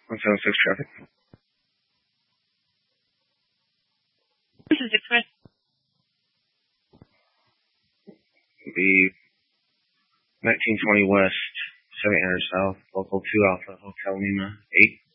176 traffic. This is Express. The 1920 West, 700 South, Local 2 Alpha, Hotel Lima 8.